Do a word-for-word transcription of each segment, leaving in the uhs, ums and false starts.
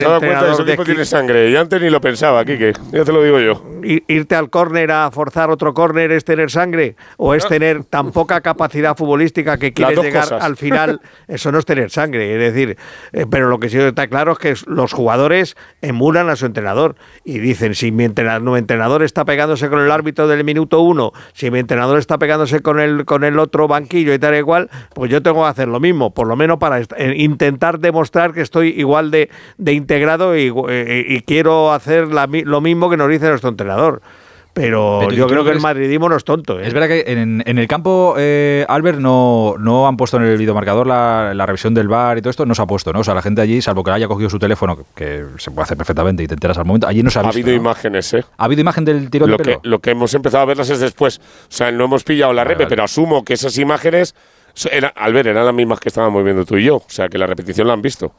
Me he dado cuenta de que ese equipo tiene sangre. Y antes ni lo pensaba, Quique. Ya te lo digo yo. ¿Irte al córner a forzar otro córner es tener sangre? ¿O es tener tan poca capacidad futbolística que quieres llegar cosas. Al final? Eso no es tener sangre. Es decir, eh, pero lo que sí está claro es que los jugadores emulan a su entrenador. Y dicen, si mi entrenador, mi entrenador está pegándose con el árbitro del minuto uno, si mi entrenador está pegándose con el, con el otro banquillo y tal y igual, pues yo tengo que hacer lo mismo. Por lo menos para est- intentar demostrar que estoy igual de, de integrado y, y, y quiero hacer la, lo mismo que nos dice nuestro entrenador. Pero, Pero yo creo que el madridismo no es tonto, ¿eh? Es verdad que en, en el campo, eh, Albert, no, no han puesto en el videomarcador la, la revisión del V A R y todo esto, no se ha puesto, ¿no? O sea, la gente allí, salvo que haya cogido su teléfono, que se puede hacer perfectamente y te enteras al momento, allí no se ha visto. Ha habido ¿no? imágenes, ¿eh? ¿Ha habido imagen del tirón lo de pelo? Que, lo que hemos empezado a verlas es después. O sea, no hemos pillado la vale, repe, vale. pero asumo que esas imágenes, era, Albert, eran las mismas que estábamos viendo tú y yo. O sea, que la repetición la han visto.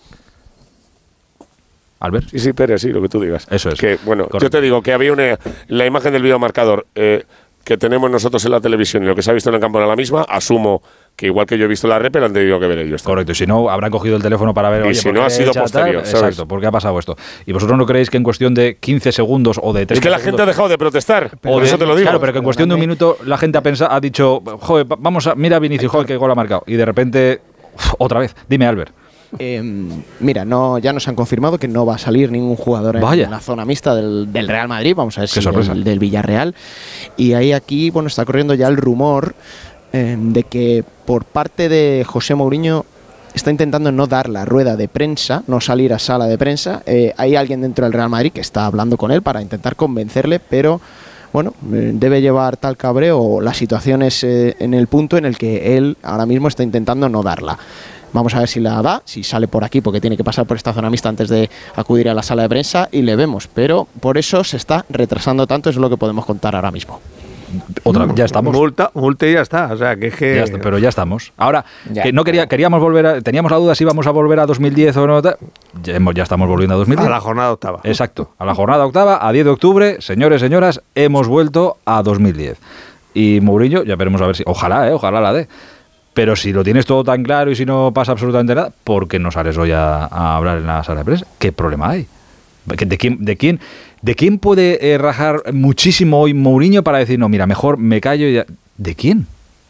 Albert. Sí, sí, Pérez, sí, lo que tú digas. Eso es. Que, bueno, correcto. Yo te digo que había una la imagen del videomarcador eh, que tenemos nosotros en la televisión y lo que se ha visto en el campo era la misma. Asumo que igual que yo he visto la repe, la han tenido que ver ellos. Correcto, y si no, habrán cogido el teléfono para ver. Y oye, si no, ha sido posterior. Tal, exacto, ¿por qué ha pasado esto? ¿Y vosotros no creéis que en cuestión de quince segundos o de treinta Es que la segundos, gente ha dejado de protestar, por de, eso te lo digo. Claro, pero que en cuestión de un minuto la gente ha pensado, ha dicho, joder, vamos a, mira a Vinicius, joder, qué gol ha marcado. Y de repente, uf, otra vez. Dime, Albert. Eh, mira, no, ya nos han confirmado que no va a salir ningún jugador en Vaya. la zona mixta del, del Real Madrid, vamos a ver Qué si sorpresa. del, del Villarreal. Y ahí aquí, bueno, está corriendo ya el rumor eh, de que por parte de José Mourinho está intentando no dar la rueda de prensa, no salir a sala de prensa. Eh, hay alguien dentro del Real Madrid que está hablando con él para intentar convencerle, pero bueno, eh, debe llevar tal cabreo la situación es eh, en el punto en el que él ahora mismo está intentando no darla. Vamos a ver si la da, si sale por aquí, porque tiene que pasar por esta zona mixta antes de acudir a la sala de prensa y le vemos. Pero por eso se está retrasando tanto, es lo que podemos contar ahora mismo. Otra vez, ya estamos. Multa, multa y ya está. O sea, que es que. Ya está, pero ya estamos. Ahora, Ya. que no quería, queríamos volver a, teníamos la duda si íbamos a volver a dos mil diez o no. Ya, hemos, ya estamos volviendo a dos mil diez. A la jornada octava. Exacto, a la jornada octava, a diez de octubre, señores, señoras, hemos vuelto a dos mil diez. Y Mourinho, ya veremos a ver si. Ojalá, eh, ojalá la dé. Pero si lo tienes todo tan claro y si no pasa absolutamente nada, ¿por qué no sales hoy a, a hablar en la sala de prensa? ¿Qué problema hay? ¿De quién, de quién, de quién puede eh, rajar muchísimo hoy Mourinho para decir, no, mira, mejor me callo y ya? ¿De quién?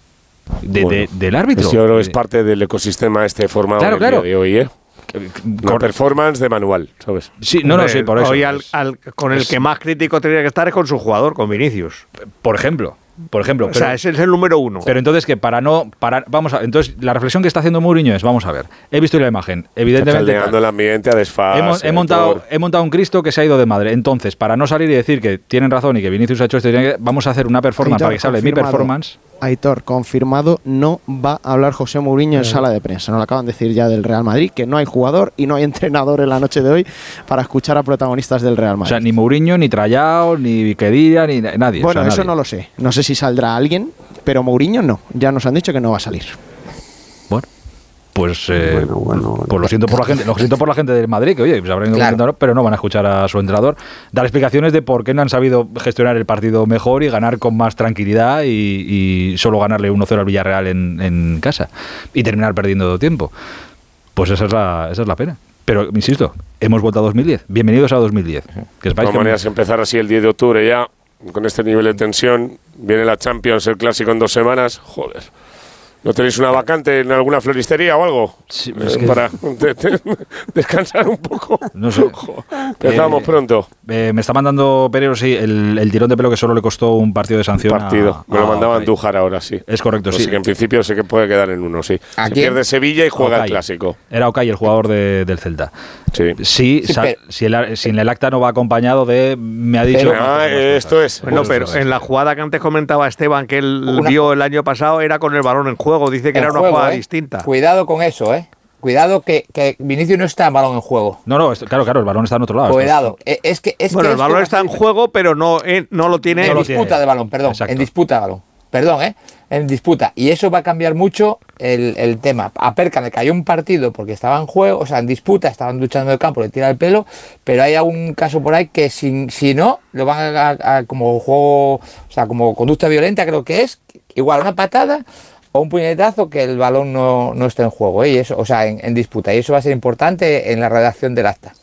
De, Bueno, de, ¿Del árbitro? Yo creo que es parte del ecosistema este formado Claro, en el claro. día de hoy, ¿eh? Una performance de manual, ¿sabes? Sí, no, no, sí, por eso. Hoy al, al, con el que más crítico tendría que estar es con su jugador, con Vinicius. Por ejemplo. Por ejemplo, o pero, sea, ese es el número uno. Pero entonces que para no, para, vamos a, entonces la reflexión que está haciendo Mourinho es, vamos a ver, he visto la imagen, evidentemente. Está el ambiente a desfase. Hemos, he montado, he montado un Cristo que se ha ido de madre. Entonces, para no salir y decir que tienen razón y que Vinicius ha hecho esto, vamos a hacer una performance Aitor, para que se hable mi performance. Aitor, confirmado, no va a hablar José Mourinho en sala de prensa. Nos lo acaban de decir ya del Real Madrid, que no hay jugador y no hay entrenador en la noche de hoy para escuchar a protagonistas del Real Madrid. O sea, ni Mourinho, ni Trayao, ni Kedira, ni nadie. Bueno, o sea, eso nadie. no lo sé. No sé si saldrá alguien, pero Mourinho no. Ya nos han dicho que no va a salir. Bueno, pues, eh, Bueno, bueno, pues lo siento por la gente, lo siento por la gente del Madrid, que oye, pues habrán ido Claro. comentando, pero no van a escuchar a su entrenador dar explicaciones de por qué no han sabido gestionar el partido mejor y ganar con más tranquilidad y, y solo ganarle uno cero al Villarreal en, en casa y terminar perdiendo tiempo. Pues esa es la, esa es la pena. Pero, insisto, hemos vuelto a dos mil diez. Bienvenidos a dos mil diez. Que De todas maneras, empezar así el diez de octubre ya, con este nivel de tensión, viene la Champions, el Clásico en dos semanas, joder. ¿No tenéis una vacante en alguna floristería o algo? Sí, Eh, es que- para de- de- descansar un poco. No sé. Jo, empezamos Eh, pronto. Eh, me está mandando Pereiro, sí, el, el tirón de pelo que solo le costó un partido de sanción. Partido. a- Me lo a mandaba Okay. Andújar ahora, sí. Es correcto, Así sí. que en principio sé que puede quedar en uno, sí. ¿A Se quién? pierde Sevilla y juega Okay. el Clásico. Era Okay, el jugador de- del Celta. Sí. Sí, Sí, sa- pero- si, el, si en el acta no va acompañado de. Me ha dicho. Ah, eh, esto es. Bueno, Pues, pero pues, en la jugada que antes comentaba Esteban, que él Una- vio el año pasado, era con el balón en juego. Dice que El era una juego, jugada ¿eh? distinta. Cuidado con eso, ¿eh? Cuidado que, que Vinicius no está en balón en juego. No, no, esto- claro, claro, el balón está en otro lado. Cuidado. Eh, Es que, es Bueno, que el esto balón va a está ser- en juego, pero no, eh, no lo tiene. en No lo disputa tiene. de balón, perdón. Exacto. En disputa de balón. Perdón, ¿eh? En disputa. Y eso va a cambiar mucho el, el tema. A Perkan le cayó un partido porque estaba en juego, o sea, en disputa, estaban luchando en el campo, le tira el pelo, pero hay algún caso por ahí que si, si no, lo van a, a- a- como juego, o sea, como conducta violenta creo que es, igual una patada o un puñetazo que el balón no, no esté en juego, ¿eh? Y eso, o sea, en, en disputa. Y eso va a ser importante en la redacción del acta.